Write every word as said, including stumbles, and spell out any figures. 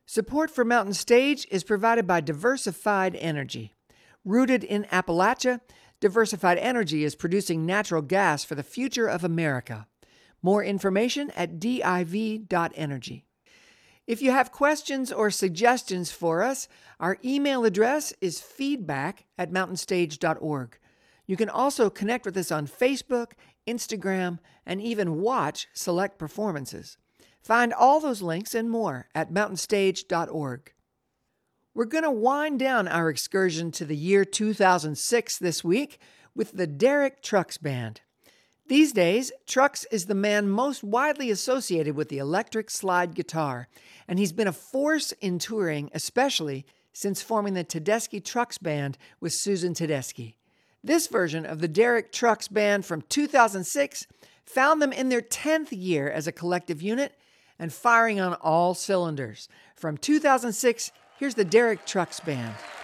Support for Mountain Stage is provided by Diversified Energy. Rooted in Appalachia, Diversified Energy is producing natural gas for the future of America. More information at div dot energy. If you have questions or suggestions for us, our email address is feedback at mountain stage dot org. You can also connect with us on Facebook, Instagram, and even watch select performances. Find all those links and more at mountain stage dot org. We're going to wind down our excursion to the year two thousand six this week with the Derek Trucks Band. These days, Trucks is the man most widely associated with the electric slide guitar, and he's been a force in touring, especially since forming the Tedeschi Trucks Band with Susan Tedeschi. This version of the Derek Trucks Band from two thousand six found them in their tenth year as a collective unit and firing on all cylinders. From two thousand six, here's the Derek Trucks Band.